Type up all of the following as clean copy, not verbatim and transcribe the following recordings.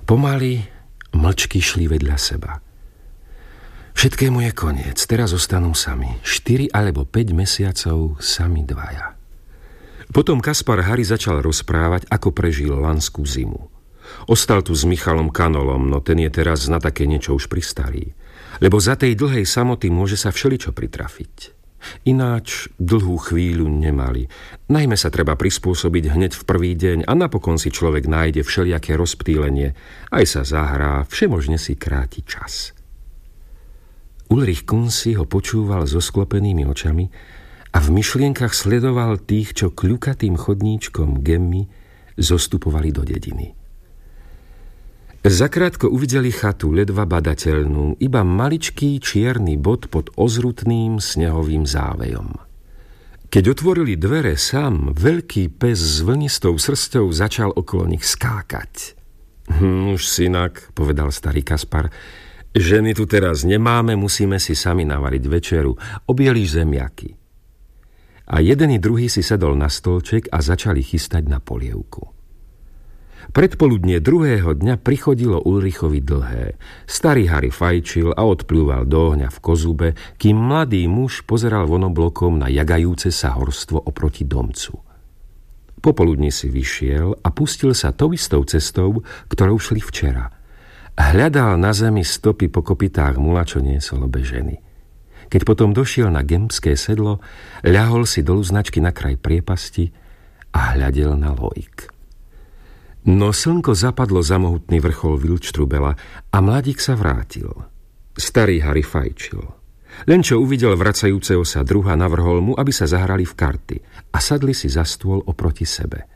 Pomaly mlčky šli vedľa seba. Všetkému je koniec, teraz zostanú sami. 4 alebo 5 mesiacov sami dvaja. Potom Kaspar Hari začal rozprávať, ako prežil lanskú zimu. Ostal tu s Michalom Kanolom, no ten je teraz na také niečo už pristarý. Lebo za tej dlhej samoty môže sa všeličo pritrafiť. Ináč dlhú chvíľu nemali. Najmä sa treba prispôsobiť hneď v prvý deň a napokon si človek nájde všelijaké rozptýlenie. Aj sa zahrá, všemožne si kráti čas. Ulrich Kunsi ho počúval so sklopenými očami a v myšlienkach sledoval tých, čo kľukatým chodníčkom Gemmy zostupovali do dediny. Zakrátko uvideli chatu, ledva badateľnú, iba maličký čierny bod pod ozrutným snehovým závejom. Keď otvorili dvere, sám veľký pes s vlnistou srstou začal okolo nich skákať. Už synak, povedal starý Kaspar, ženy tu teraz nemáme, musíme si sami navariť večeru, obieliš zemiaky. A jeden i druhý si sedol na stolček a začali chystať na polievku. Predpoludnie druhého dňa prichodilo Ulrichovi dlhé. Starý Hari fajčil a odplúval do ohňa v kozube, kým mladý muž pozeral vonoblokom na jagajúce sa horstvo oproti domcu. Popoludní si vyšiel a pustil sa tou istou cestou, ktorou šli včera. Hľadal na zemi stopy po kopytách mula, čo niesol obe ženy. Keď potom došiel na gemské sedlo, ľahol si dolu značky na kraj priepasti a hľadel na lojk. No slnko zapadlo za mohutný vrchol Wildstrubela a mladík sa vrátil. Starý Hari fajčil. Len čo uvidel vracajúceho sa druha, navrhol mu, aby sa zahrali v karty a sadli si za stôl oproti sebe.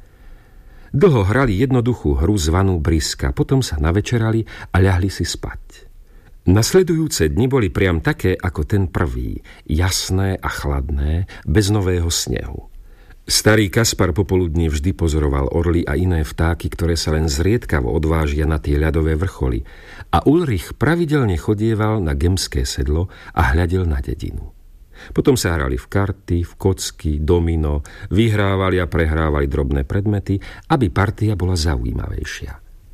Dlho hrali jednoduchú hru zvanú Briska, potom sa navečerali a ľahli si spať. Nasledujúce dni boli priam také ako ten prvý, jasné a chladné, bez nového snehu. Starý Kaspar popoludní vždy pozoroval orly a iné vtáky, ktoré sa len zriedkavo odvážia na tie ľadové vrcholy, a Ulrich pravidelne chodieval na gemské sedlo a hľadel na dedinu. Potom sa hrali v karty, v kocky, domino, vyhrávali a prehrávali drobné predmety, aby partia bola zaujímavejšia.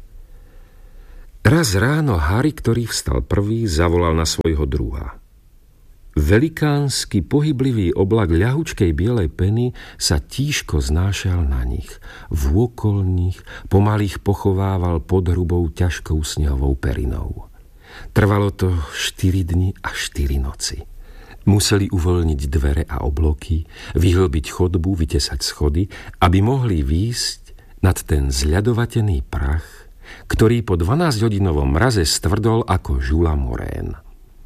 Raz ráno Hari, ktorý vstal prvý, zavolal na svojho druha. Velikánsky pohyblivý oblak ľahučkej bielej peny sa tížko znášal na nich. Vôkol nich pomaly ich pochovával pod hrubou ťažkou snehovou perinou. Trvalo to 4 dni a 4 noci. Museli uvoľniť dvere a obloky, vyhlbiť chodbu, vytesať schody, aby mohli výjsť nad ten zľadovatený prach, ktorý po 12-hodinovom mraze stvrdol ako žula morén.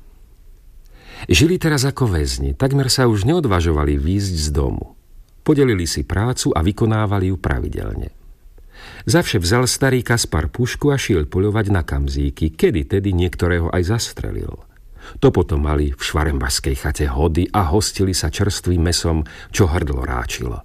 Žili teraz ako väzni, takmer sa už neodvažovali výjsť z domu. Podelili si prácu a vykonávali ju pravidelne. Zavše vzal starý Kaspar pušku a šiel poľovať na kamzíky, kedy tedy niektorého aj zastrelil. To potom mali v švarembašskej chate hody a hostili sa čerstvým mesom, čo hrdlo ráčilo.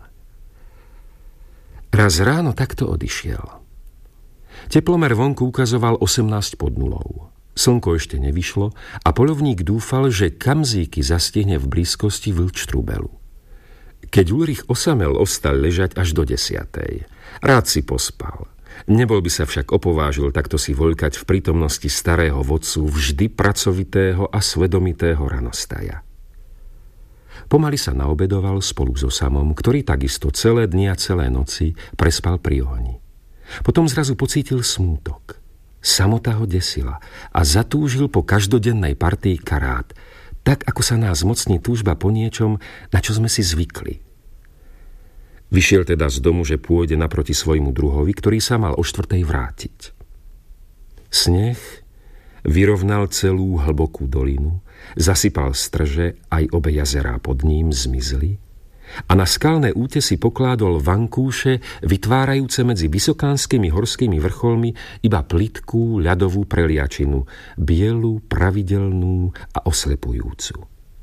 Raz ráno takto odišiel. Teplomer vonku ukazoval 18 pod nulou. Slnko ešte nevyšlo a poľovník dúfal, že kamzíky zastihne v blízkosti Wildstrubelu. Keď Ulrich osamel, ostal ležať až do 10:00. Rád si pospal. Nebol by sa však opovážil takto si voľkať v prítomnosti starého vodcu, vždy pracovitého a svedomitého ranostaja. Pomaly sa naobedoval spolu so samom, ktorý takisto celé dni a celé noci prespal pri ohni. Potom zrazu pocítil smútok. Samota ho desila a zatúžil po každodennej partii karát, tak ako sa nás mocní túžba po niečom, na čo sme si zvykli. Vyšiel teda z domu, že pôjde naproti svojmu druhovi, ktorý sa mal o 4:00 vrátiť. Sneh vyrovnal celú hlbokú dolinu, zasypal strže, aj obe jazerá pod ním zmizli a na skalné útesy pokládol vankúše, vytvárajúce medzi vysokánskymi horskými vrcholmi iba plytkú ľadovú preliačinu, bielu, pravidelnú a oslepujúcu.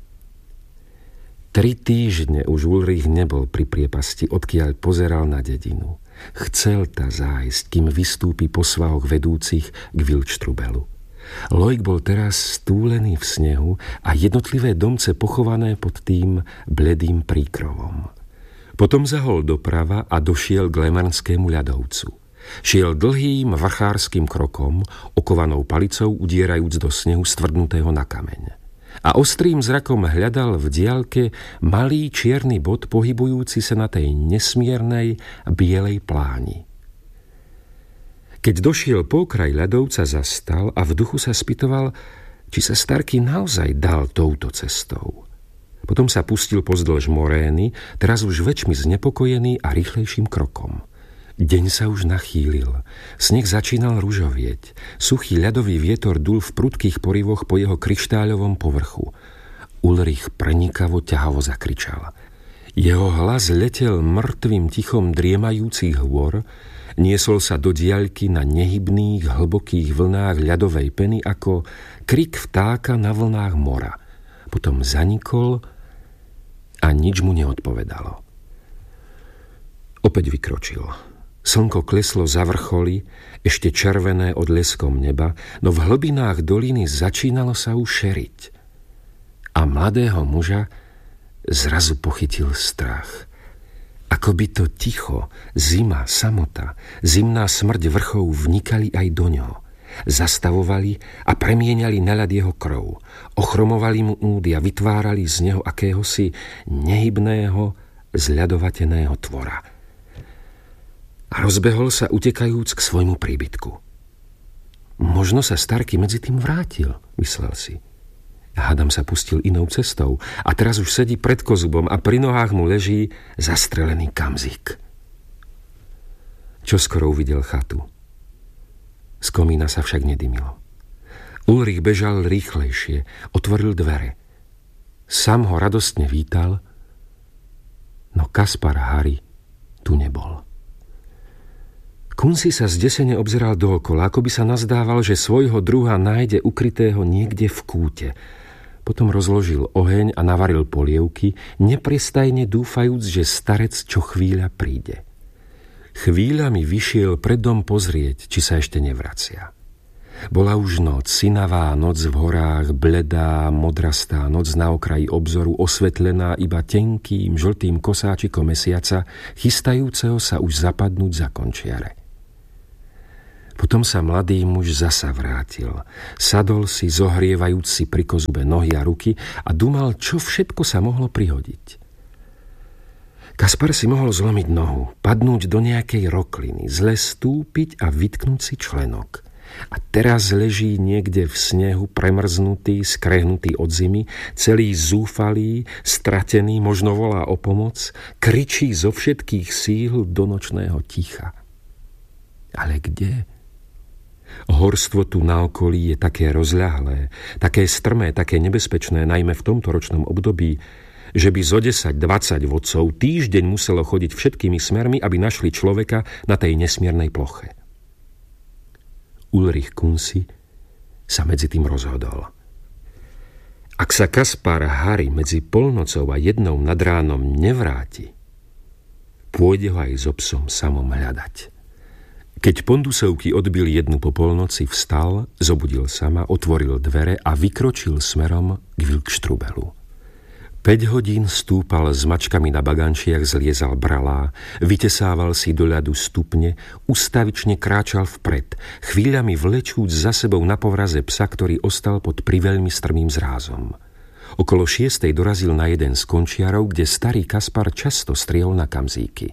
3 týždne už Ulrich nebol pri priepasti, odkiaľ pozeral na dedinu. Chcel ta zájsť, kým vystúpi po svahoch vedúcich k Wildstrubelu. Lojk bol teraz stúlený v snehu a jednotlivé domce pochované pod tým bledým príkrovom. Potom zahol doprava a došiel k Lemernskému ľadovcu. Šiel dlhým vrchárskym krokom, okovanou palicou udierajúc do snehu stvrdnutého na kameň. A ostrým zrakom hľadal v diaľke malý čierny bod pohybujúci sa na tej nesmiernej bielej pláni. Keď došiel po okraj ľadovca, zastal a v duchu sa spýtoval, či sa Starký naozaj dal touto cestou. Potom sa pustil pozdĺž morény, teraz už väčšmi znepokojený a rýchlejším krokom. Deň sa už nachýlil, sneh začínal ružovieť, suchý ľadový vietor dul v prudkých porivoch po jeho kryštáľovom povrchu. Ulrich prenikavo ťahavo zakričal. Jeho hlas letel mŕtvým tichom driemajúcich hôr, niesol sa do diaľky na nehybných, hlbokých vlnách ľadovej peny ako krik vtáka na vlnách mora. Potom zanikol a nič mu neodpovedalo. Opäť vykročil. Slnko kleslo za vrcholy, ešte červené od leskom neba, no v hlbinách doliny začínalo sa už šeriť. A mladého muža zrazu pochytil strach. Ako by to ticho, zima, samota, zimná smrť vrchov vnikali aj do ňoho. Zastavovali a premieniali na ľad jeho krv. Ochromovali mu údy a vytvárali z neho akéhosi nehybného, zľadovateného tvora. A rozbehol sa, utekajúc k svojmu príbytku. Možno sa Starký medzi tým vrátil, myslel si. Hádam sa pustil inou cestou a teraz už sedí pred kozubom a pri nohách mu leží zastrelený Kamzik. Čoskoro uvidel chatu. Z komína sa však nedymilo. Ulrich bežal rýchlejšie, otvoril dvere. Sam ho radostne vítal, no Kaspar Hari tu nebol. Kunsi sa zdesene obzeral dookola, ako by sa nazdával, že svojho druha nájde ukrytého niekde v kúte. Potom rozložil oheň a navaril polievky, neprestajne dúfajúc, že starec čo chvíľa príde. Chvíľami vyšiel pred dom pozrieť, či sa ešte nevracia. Bola už noc, sinavá noc v horách, bledá, modrastá noc na okraji obzoru, osvetlená iba tenkým, žltým kosáčikom mesiaca, chystajúceho sa už zapadnúť za končiare. Potom sa mladý muž zasa vrátil. Sadol si, zohrievajúc si pri kozube nohy a ruky a dumal, čo všetko sa mohlo prihodiť. Kaspar si mohol zlomiť nohu, padnúť do nejakej rokliny, zle stúpiť a vytknúť si členok. A teraz leží niekde v snehu premrznutý, skrehnutý od zimy, celý zúfalý, stratený, možno volá o pomoc, kričí zo všetkých síl do nočného ticha. Ale kde? Horstvo tu na okolí je také rozľahlé, také strmé, také nebezpečné, najmä v tomto ročnom období, že by zo 10-20 vodcov týždeň muselo chodiť všetkými smermi, aby našli človeka na tej nesmiernej ploche. Ulrich Kunsi sa medzi tým rozhodol. Ak sa Kaspar Hari medzi polnocou a 1 nad ránom nevráti, pôjde ho aj so psom samom hľadať. Keď Pondusovky odbil 1 po polnoci, vstal, zobudil sa ma, otvoril dvere a vykročil smerom k Vilkštrubelu. 5 hodín stúpal s mačkami na bagančiach, zliezal bralá, vytesával si do ľadu stupne, ustavične kráčal vpred, chvíľami vlečúc za sebou na povraze psa, ktorý ostal pod priveľmi strmým zrázom. Okolo 6 dorazil na jeden z končiarov, kde starý Kaspar často striehol na kamzíky.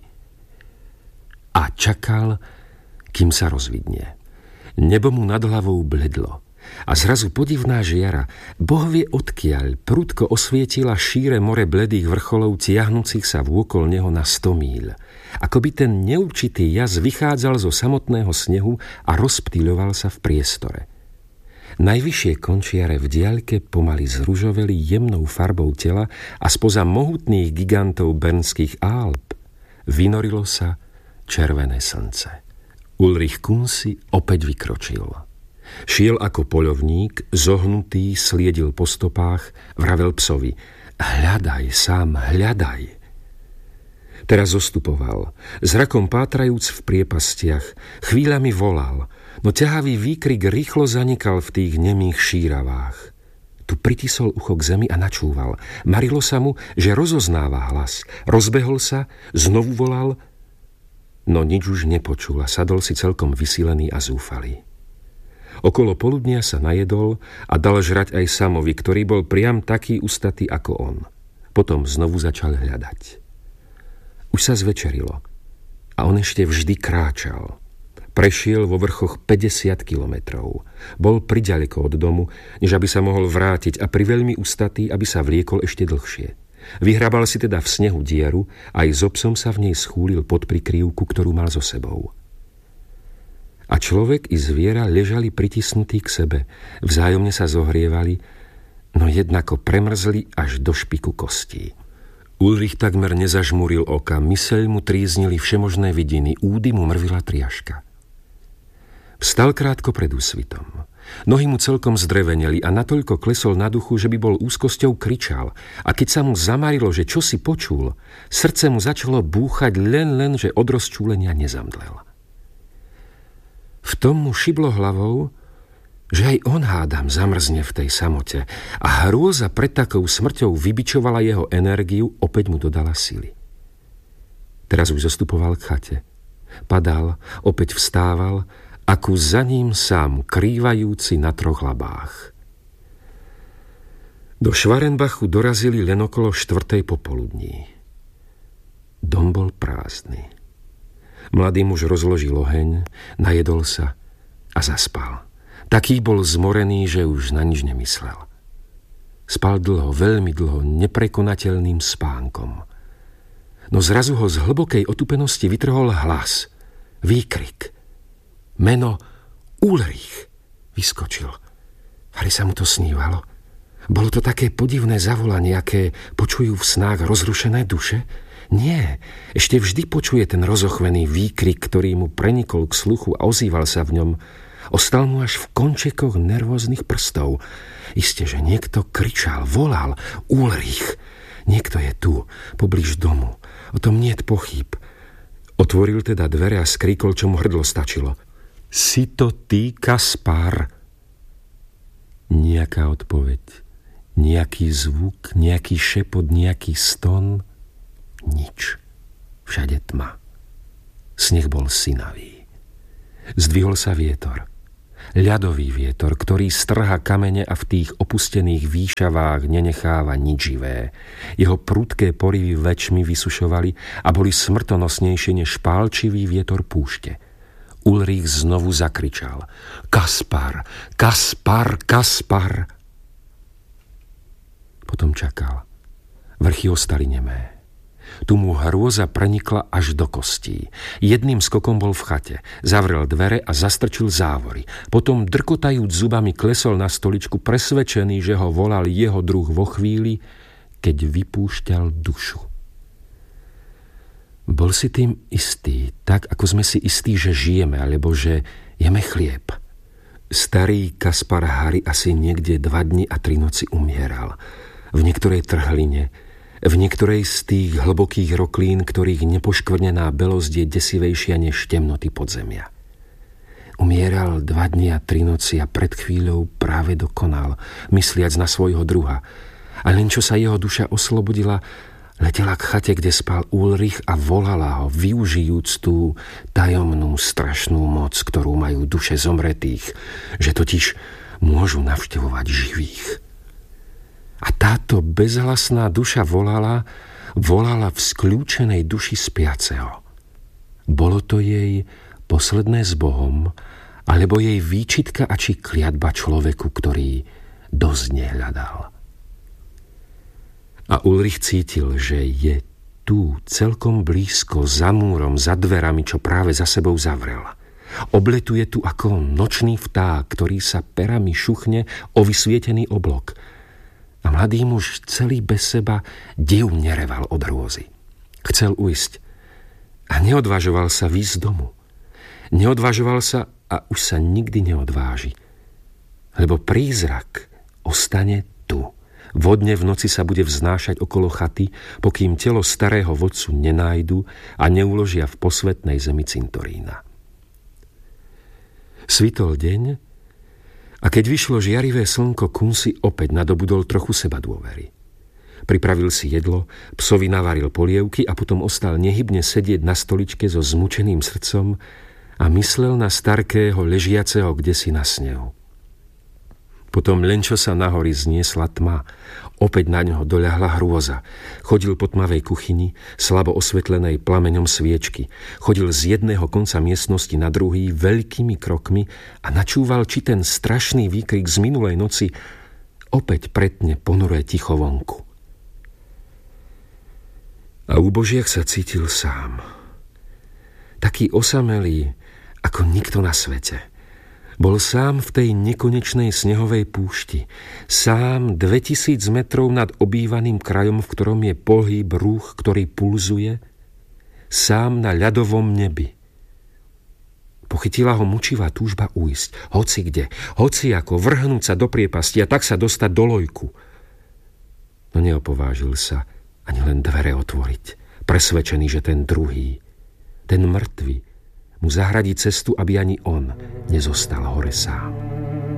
A čakal, kým sa rozvidne. Nebo mu nad hlavou bledlo. A zrazu podivná žiara, Boh vie odkiaľ, prudko osvietila šíre more bledých vrcholov tiahnúcich sa vôkol neho na 100 míľ. Ako by ten neurčitý jaz vychádzal zo samotného snehu a rozptýľoval sa v priestore. Najvyššie končiare v diaľke pomaly zružoveli jemnou farbou tela a spoza mohutných gigantov Bernských Alp vynorilo sa červené slnce. Ulrich Kunsi opäť vykročil. Šiel ako poľovník, zohnutý, sliedil po stopách, vravel psovi: hľadaj, sám, hľadaj. Teraz zostupoval, zrakom pátrajúc v priepastiach, chvíľami volal, no ťahavý výkrik rýchlo zanikal v tých nemých šíravách. Tu pritisol ucho k zemi a načúval. Marilo sa mu, že rozoznáva hlas. Rozbehol sa, znovu volal, no nič už nepočul a sadol si celkom vysílený a zúfalý. Okolo poludnia sa najedol a dal žrať aj Samovi, ktorý bol priam taký ustatý ako on. Potom znovu začal hľadať. Už sa zvečerilo a on ešte vždy kráčal. Prešiel vo vrchoch 50 kilometrov. Bol priďaleko od domu, než aby sa mohol vrátiť a priveľmi ustatý, aby sa vliekol ešte dlhšie. Vyhrabal si teda v snehu dieru a aj so psom sa v nej schúlil pod prikryvku, ktorú mal so sebou. A človek i zviera ležali pritisnutí k sebe, vzájomne sa zohrievali, no jednako premrzli až do špiku kostí. Ulrich takmer nezažmúril oka, myseľ mu tríznili všemožné vidiny, údy mu mrvila triaška. Vstal krátko pred úsvitom. Nohy mu celkom zdreveneli a natoľko klesol na duchu, že by bol úzkosťou kričal. A keď sa mu zamarilo, že čo si počul, srdce mu začalo búchať len, že od rozčúlenia nezamdlel. V tom mu šiblo hlavou, že aj on, hádam, zamrzne v tej samote a hrôza pred takou smrťou vybičovala jeho energiu, opäť mu dodala sily. Teraz už zostupoval k chate. Padal, opäť vstával, akú za ním sám, krývajúci na 3 labách. Do Schwarenbachu dorazili len okolo 4. popoludní. Dom bol prázdny. Mladý muž rozložil oheň, najedol sa a zaspal. Taký bol zmorený, že už na nič nemyslel. Spal dlho, veľmi dlho, neprekonateľným spánkom. No zrazu ho z hlbokej otupenosti vytrhol hlas, výkrik. Meno Ulrich. Vyskočil. Ale sa mu to snívalo. Bolo to také podivné zavolanie, aké počujú v snách rozrušené duše? Nie, ešte vždy počuje ten rozochvený výkrik, ktorý mu prenikol k sluchu a ozýval sa v ňom. Ostal mu až v končekoch nervóznych prstov. Isté, že niekto kričal, volal Ulrich. Niekto je tu, poblíž domu. O tom niet pochýb. Otvoril teda dvere a skríkol, čo mu hrdlo stačilo. Si to ty, Kaspar? Nejaká odpoveď, nejaký zvuk, nejaký šepot, nejaký ston. Nič. Všade tma. Sneh bol sinavý. Zdvihol sa vietor. Ľadový vietor, ktorý strhá kamene a v tých opustených výšavách nenecháva nič živé. Jeho prudké porivy večmi vysušovali a boli smrtonosnejšie než pálčivý vietor púšte. Ulrich znovu zakričal. Kaspar, Kaspar, Kaspar! Potom čakal. Vrchy ostali nemé. Tu mu hrôza prenikla až do kostí. Jedným skokom bol v chate, zavrel dvere a zastrčil závory. Potom drkotajúc zubami klesol na stoličku, presvedčený, že ho volal jeho druh vo chvíli, keď vypúšťal dušu. Bol si tým istý, tak ako sme si istí, že žijeme, alebo že jeme chlieb. Starý Kaspar Hari asi niekde 2 dni a 3 noci umieral. V niektorej trhline, v niektorej z tých hlbokých roklín, ktorých nepoškvrnená belosť je desivejšia než temnoty podzemia. Umieral 2 dni a 3 noci a pred chvíľou práve dokonal, mysliac na svojho druha. A len čo sa jeho duša oslobodila, letela k chate, kde spal Ulrich a volala ho, využijúc tú tajomnú strašnú moc, ktorú majú duše zomretých, že totiž môžu navštevovať živých. A táto bezhlasná duša volala v skľúčenej duši spiaceho. Bolo to jej posledné s Bohom, alebo jej výčitka a či kliatba človeku, ktorý dosť nehľadal. A Ulrich cítil, že je tu celkom blízko, za múrom, za dverami, čo práve za sebou zavrel. Obletuje tu ako nočný vták, ktorý sa perami šuchne o vysvietený oblok. A mladý muž celý bez seba div nereval od hrôzy. Chcel ujsť a neodvážoval sa výjsť z domu. Neodvážoval sa a už sa nikdy neodváži. Lebo prízrak ostane tu. Vodne v noci sa bude vznášať okolo chaty, pokým telo starého vodcu nenájdu a neuložia v posvätnej zemi cintorína. Svitol deň a keď vyšlo žiarivé slnko, Kunsi opäť nadobudol trochu sebadôvery. Pripravil si jedlo, psovi navaril polievky a potom ostal nehybne sedieť na stoličke so zmučeným srdcom a myslel na starkého ležiaceho kdesi na snehu. Potom len čo sa nahori zniesla tma, opäť na ňoho doľahla hrôza. Chodil po tmavej kuchyni, slabo osvetlenej plameňom sviečky. Chodil z jedného konca miestnosti na druhý veľkými krokmi a načúval, či ten strašný výkrik z minulej noci opäť pretne ponuré ticho vonku. A u Božiach sa cítil sám. Taký osamelý, ako nikto na svete. Bol sám v tej nekonečnej snehovej púšti. Sám 2000 metrov nad obývaným krajom, v ktorom je pohyb, rúch, ktorý pulzuje. Sám na ľadovom nebi. Pochytila ho mučivá túžba ujsť. Hoci kde, hoci ako, vrhnúť sa do priepasti a tak sa dostať do lojku. No neopovážil sa ani len dvere otvoriť, presvedčený, že ten druhý, ten mŕtvy, mu zahradí cestu, aby ani on nezostal hore sám.